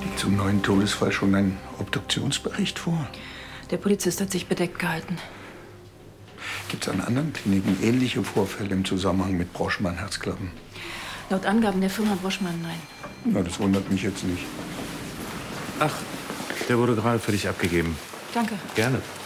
Liegt zum neuen Todesfall schon ein Obduktionsbericht vor? Der Polizist hat sich bedeckt gehalten. Gibt es an anderen Kliniken ähnliche Vorfälle im Zusammenhang mit Broschmann-Herzklappen? Laut Angaben der Firma Broschmann, nein. Na, das wundert mich jetzt nicht. Ach, der wurde gerade für dich abgegeben. Danke. Gerne.